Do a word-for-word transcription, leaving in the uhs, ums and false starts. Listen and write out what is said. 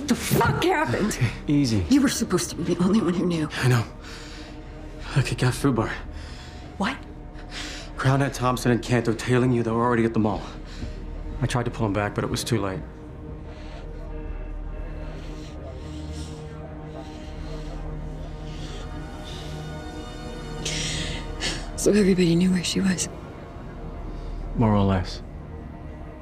What the fuck happened? Okay, easy. You were supposed to be the only one who knew. I know. Look, it got Fubar. What? Crown had Thompson and Canto tailing you. They were already at the mall. I tried to pull him back, but it was too late. So everybody knew where she was. More or less.